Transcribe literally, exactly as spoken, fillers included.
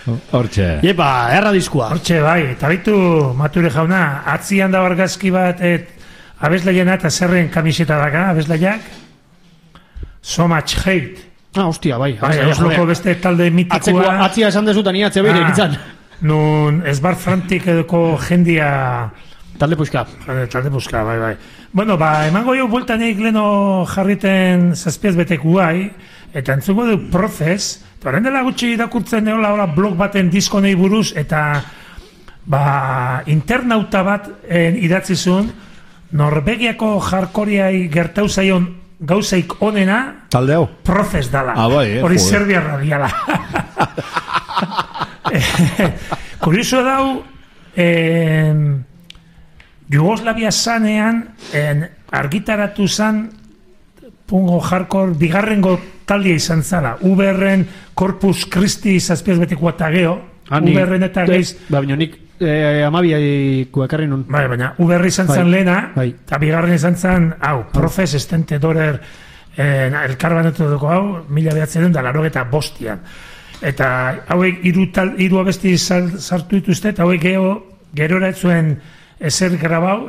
Hortxe. Iepa, erra diskua. Hortxe, bai, eta baitu Mature jauna, atzian da argazki bat, et, abeslaiena eta zerren kamiseta daka, abeslaiak? So much hate. Ah, hostia, bai. Bai, Osloko beste talde mitikoa. Atzeko, atzia esan dezutan, ni atzea beire egitzan. Nun, ezbar frantik edoko jendia... Talde puska. Talde puska, bai, bai. Bueno, ba, emango jo buelta nik leno jarriten zazpiaz betek guai, eta entzuko du Profez, horren dela gutxi irakurtzen neola ora blog baten diskonei buruz, eta ba, internauta bat en, idatzi zuen, Norvegiako jarkoriai gertau zaion gauzaik onena, talde hau? Profez dala. Ah, bai, eh, hori joder. Serbia radiala. Kurioso dau, en, Jugoslavia zanean en, argitaratu zan pungo hardcore bigarrengo taldia izan zala. Uberren Corpus Christi zazpiaz betikoa eta geho. Uberren eta geiz... Ba, baina nik eh, amabiai kuekarri nun. Bai, baina Uberri izan zan lehena, eta bigarren izan zan, hau, Profes estente dorer eh, elkarbanetu dugu hau, mila behatzen da laro eta bostian. Eta hauek hiru tal, hiru abesti sartu dituzte, eta hauek geho, gerora etzuen ezer grabau,